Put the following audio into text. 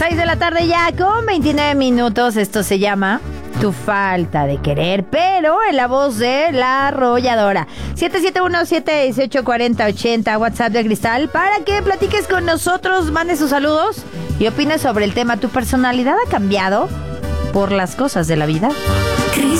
6 de la tarde ya con 29 minutos. Esto se llama Tu falta de querer, pero en la voz de La Arrolladora. 771-718-4080, WhatsApp de Cristal, para que platiques con nosotros, mandes sus saludos y opines sobre el tema. ¿Tu personalidad ha cambiado por las cosas de la vida?